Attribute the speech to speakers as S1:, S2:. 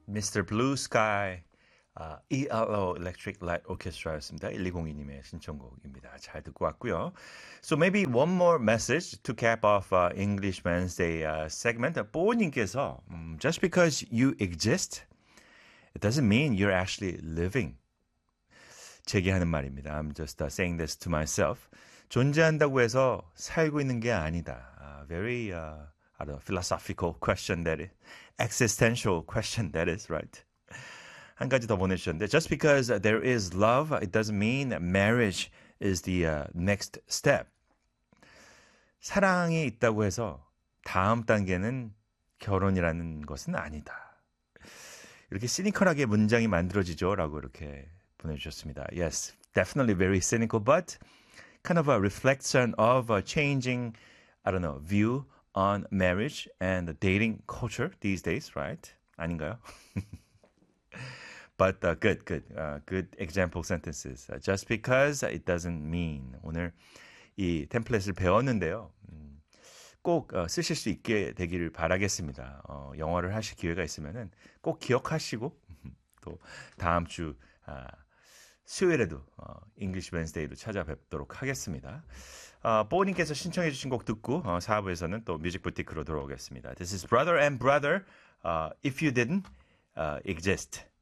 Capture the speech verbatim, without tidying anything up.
S1: 미스터 Blue Sky 아, E L O Electric Light Orchestra였습니다. 일이공이님의 신청곡입니다. 잘 듣고 왔고요. So maybe one more message to cap off uh, English Wednesday uh, segment. 뽀님께서 um, just because you exist, it doesn't mean you're actually living. 제게 하는 말입니다. I'm just uh, saying this to myself. 존재한다고 해서 살고 있는 게 아니다. Uh, very uh, I don't know, philosophical question that is. Existential question that is, right? 한 가지 더 보내주셨는데 Just because there is love, it doesn't mean marriage is the uh, next step. 사랑이 있다고 해서 다음 단계는 결혼이라는 것은 아니다. 이렇게 시니컬하게 문장이 만들어지죠? 라고 이렇게 보내주셨습니다. Yes, definitely very cynical, but kind of a reflection of a changing, I don't know, view on marriage and the dating culture these days, right? 아닌가요? But uh, good, good, uh, good example sentences. Uh, just because it doesn't mean. 오늘 이 템플릿을 배웠는데요. 음, 꼭 어, 쓰실 수 있게 되기를 바라겠습니다. 어, 영어를 하실 기회가 있으면은 꼭 기억하시고 또 다음 주 아, 수요일에도 어, English Wednesday로 찾아뵙도록 하겠습니다. 어, 뽀님께서 신청해 주신 곡 듣고 어, 사 부에서는 또 뮤직 부티크로 돌아오겠습니다. This is Brother and Brother. Uh, if you didn't uh, exist.